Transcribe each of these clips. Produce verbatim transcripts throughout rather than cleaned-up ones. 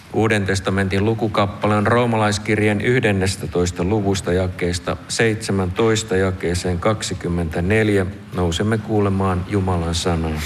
Uuden testamentin lukukappale on roomalaiskirjeen yhdennestätoista luvusta jakeesta seitsemäntoista jakeeseen kaksikymmentäneljä. Nousemme kuulemaan Jumalan sanaa.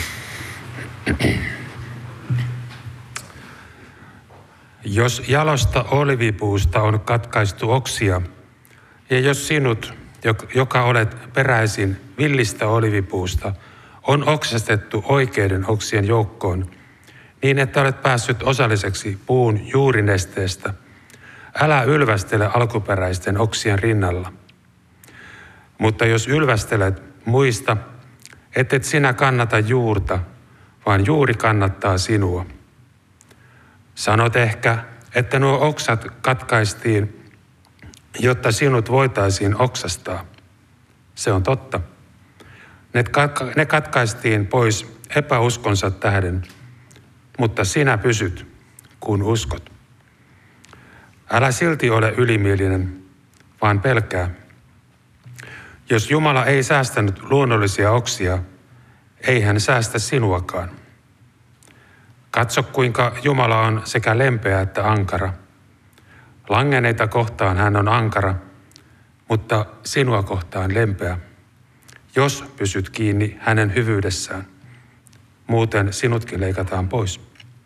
Jos jalosta olivipuusta on katkaistu oksia, ja jos sinut, joka olet peräisin villistä olivipuusta, on oksastettu oikeiden oksien joukkoon, niin että olet päässyt osalliseksi puun juurinesteestä, älä ylvästele alkuperäisten oksien rinnalla. Mutta jos ylvästelet, muista, ettet sinä kannata juurta, vaan juuri kannattaa sinua. Sanot ehkä, että nuo oksat katkaistiin, jotta sinut voitaisiin oksastaa. Se on totta. Ne katkaistiin pois epäuskonsa tähden, mutta sinä pysyt, kun uskot. Älä silti ole ylimielinen, vaan pelkää. Jos Jumala ei säästänyt luonnollisia oksia, ei hän säästä sinuakaan. Katso, kuinka Jumala on sekä lempeä että ankara. Langenneita kohtaan hän on ankara, mutta sinua kohtaan lempeä, jos pysyt kiinni hänen hyvyydessään. Muuten sinutkin leikataan pois.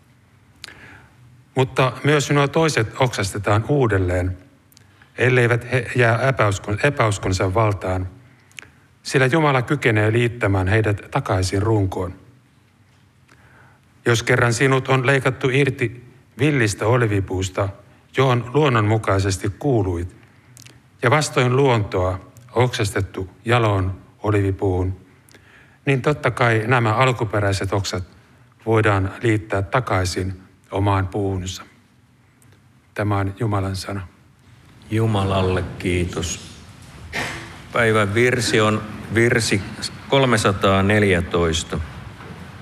Mutta myös nuo toiset oksastetaan uudelleen, elleivät he jää epäuskon, epäuskonsa valtaan, sillä Jumala kykenee liittämään heidät takaisin runkoon. Jos kerran sinut on leikattu irti villistä olivipuusta, johon luonnonmukaisesti kuuluit, ja vastoin luontoa oksastettu jaloon olivipuuhun, niin totta kai nämä alkuperäiset oksat voidaan liittää takaisin omaan puuhunsa. Tämä on Jumalan sana. Jumalalle kiitos. Päivän virsi on virsi kolmesataaneljätoista.